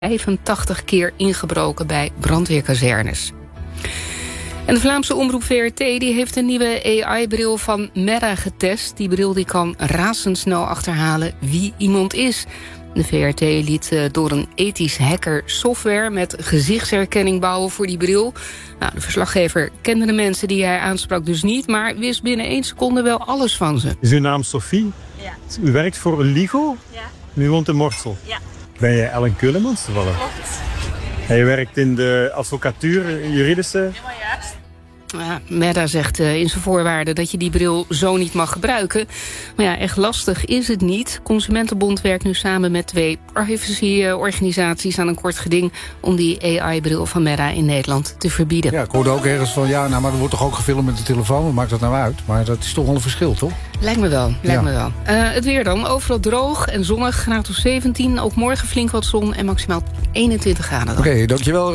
85 keer ingebroken bij brandweerkazernes. En de Vlaamse omroep VRT die heeft een nieuwe AI-bril van Meta getest. Die bril die kan razendsnel achterhalen wie iemand is. De VRT liet door een ethisch hacker software met gezichtsherkenning bouwen voor die bril. Nou, de verslaggever kende de mensen die hij aansprak dus niet, maar wist binnen 1 seconde wel alles van ze. Is uw naam Sophie? Ja. U werkt voor Ligo? Ja. U woont in Mortsel? Ja. Ben jij Ellen Keulemans toevallig? Klopt. En je werkt in de advocatuur, juridische... Helemaal juist. Ja, Meta zegt in zijn voorwaarden dat je die bril zo niet mag gebruiken. Maar ja, echt lastig is het niet. Consumentenbond werkt nu samen met 2 privacyorganisaties aan een kort geding om die AI-bril van Meta in Nederland te verbieden. Ja, ik hoorde ook ergens van, maar er wordt toch ook gefilmd met de telefoon? Wat maakt dat nou uit? Maar dat is toch wel een verschil, toch? Lijkt me wel. Het weer dan. Overal droog en zonnig, graad of 17. Ook morgen flink wat zon en maximaal 21 graden dan. Oké, dankjewel.